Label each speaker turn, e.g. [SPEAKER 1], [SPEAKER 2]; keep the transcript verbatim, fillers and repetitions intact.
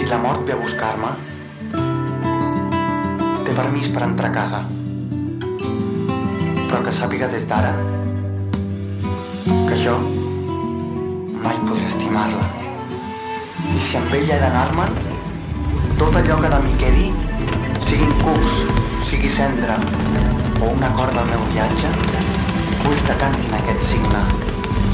[SPEAKER 1] Si la mort ve a buscar-me, té permís per entrar a casa, però que sàpiga des d'ara que jo mai podré estimar-la. I si amb ella he d'anar-me'n, tot allò que de mi quedi, siguin cucs, sigui cendra o un acord del meu viatge, vull que cantin aquest signe.